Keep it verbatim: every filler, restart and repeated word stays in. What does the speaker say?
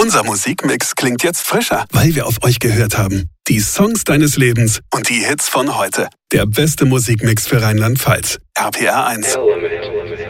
Unser Musikmix klingt jetzt frischer, weil wir auf euch gehört haben. Die Songs deines Lebens und die Hits von heute. Der beste Musikmix für Rheinland-Pfalz. R P R eins.